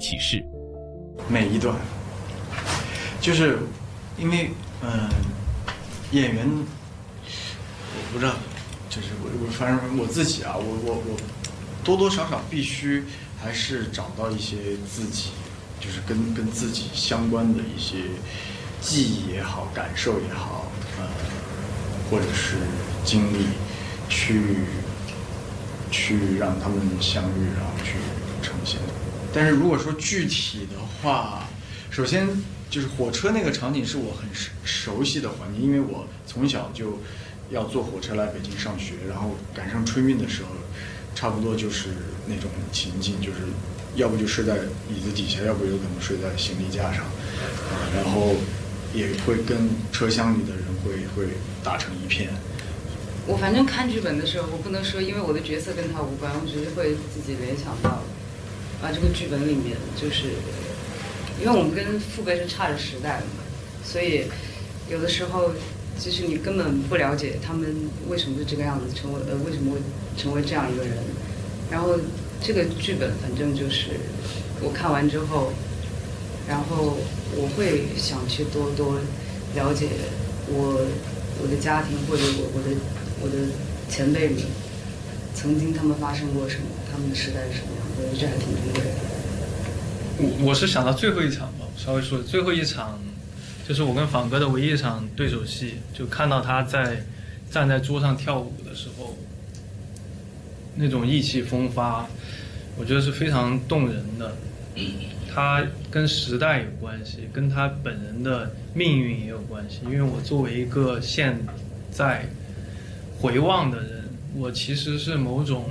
启示。 每一段，就是因为演员，我不知道，就是我反正我自己啊，我多多少少必须还是找到一些自己，就是跟自己相关的一些记忆也好，感受也好，或者是经历，去让他们相遇，然后去呈现。但是如果说具体的话，首先就是火车那个场景是我很熟悉的环境，因为我从小就要坐火车来北京上学，然后赶上春运的时候，差不多就是那种情景，就是要不就睡在椅子底下，要不有可能睡在行李架上，然后也会跟车厢里的人会打成一片。 我反正看剧本的时候，我不能说因为我的角色跟他无关，我只是会自己联想到，这个剧本里面就是因为我们跟父辈是差着时代的嘛，所以有的时候其实你根本不了解他们为什么是这个样子，为什么会成为这样一个人。然后这个剧本反正就是我看完之后，然后我会想去多了解我的家庭或者我的前辈们曾经他们发生过什么，他们的时代是什么样，我觉得这还挺珍贵的。 我是想到最后一场吧，我稍微说最后一场，就是我跟仿哥的唯一一场对手戏，就看到他站在桌上跳舞的时候，那种意气风发，我觉得是非常动人的。他跟时代有关系，跟他本人的命运也有关系。因为我作为一个现在回望的人，我其实是某种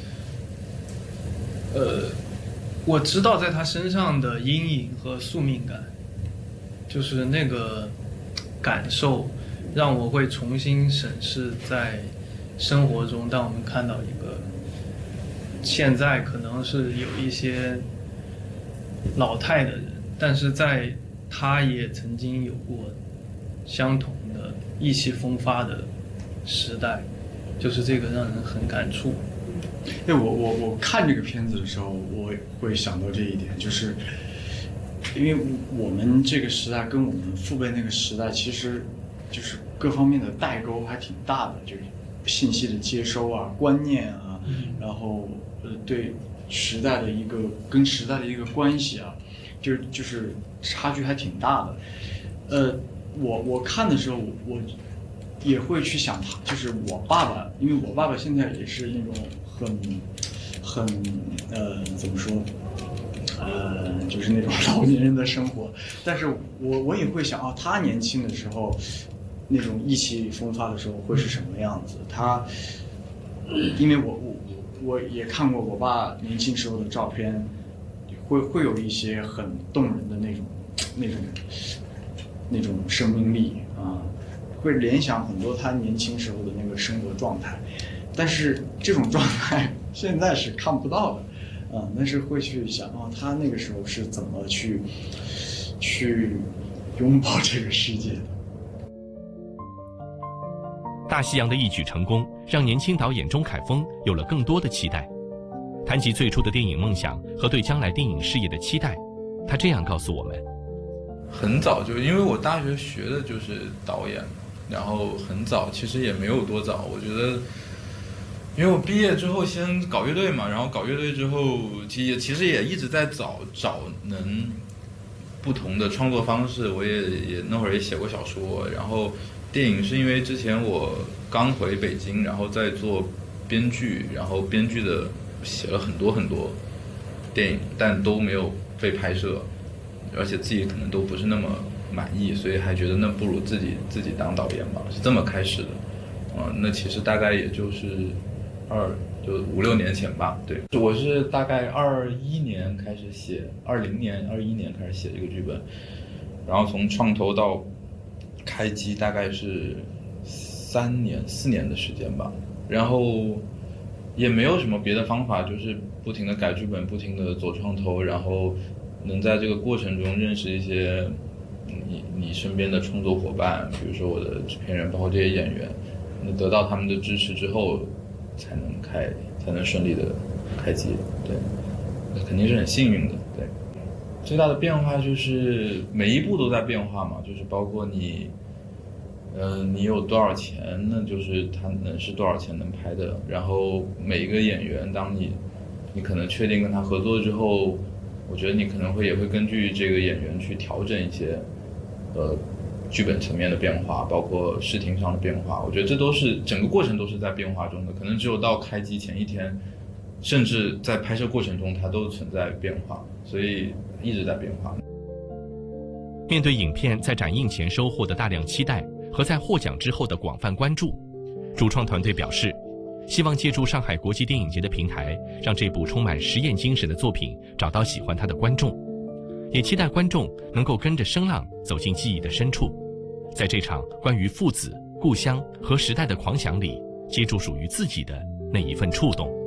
我知道在他身上的阴影和宿命感，就是那个感受让我会重新审视在生活中，当我们看到一个现在可能是有一些老态的人，但是在他也曾经有过相同的意气风发的时代，就是这个让人很感触。 我看这个片子的时候，我会想到这一点，就是因为我们这个时代跟我们父辈那个时代，其实就是各方面的代沟还挺大的，就是信息的接收啊、观念啊，然后对时代的一个关系啊，就是差距还挺大的。我看的时候，我也会去想他，就是我爸爸，因为我爸爸现在也是那种很怎么说，就是那种老年人的生活，但是我也会想他年轻的时候那种意气风发的时候会是什么样子。他因为我也看过我爸年轻时候的照片，会有一些很动人的那种生命力啊，会联想很多他年轻时候的那个生活状态，但是这种状态现在是看不到的，但是会去想他那个时候是怎么去拥抱这个世界的。 大西洋的一举成功，让年轻导演钟凯峰有了更多的期待。谈及最初的电影梦想和对将来电影事业的期待，他这样告诉我们： 很早就，因为我大学学的就是导演，然后很早，其实也没有多早。我觉得，因为我毕业之后先搞乐队嘛，然后搞乐队之后，其实也一直在找能不同的创作方式。我也那会儿也写过小说，然后电影是因为之前我刚回北京，然后在做编剧，然后编剧的写了很多电影，但都没有被拍摄，而且自己可能都不是那么满意，所以还觉得那不如自己当导演吧，是这么开始的。那其实大概也就是就5-6年前吧。对，我是大概21年开始写，21年开始写这个剧本，然后从创投到开机大概是4年的时间吧，然后也没有什么别的方法，就是不停的改剧本，不停的走创投，然后能在这个过程中认识一些你身边的创作伙伴，比如说我的制片人，包括这些演员，得到他们的支持之后，才能顺利的开机。对，肯定是很幸运的。对， 最大的变化就是每一步都在变化嘛，就是包括你有多少钱，那就是他能是多少钱能拍的。然后每一个演员，当你可能确定跟他合作之后，我觉得你可能也会根据这个演员去调整一些剧本层面的变化，包括视听上的变化。我觉得这都是整个过程都是在变化中的，可能只有到开机前一天，甚至在拍摄过程中它都存在变化，所以一直在变化。 面对影片在展映前收获的大量期待和在获奖之后的广泛关注，主创团队表示，希望借助上海国际电影节的平台，让这部充满实验精神的作品找到喜欢它的观众，也期待观众能够跟着声浪走进记忆的深处，在这场关于父子、故乡和时代的狂想里，接住属于自己的那一份触动。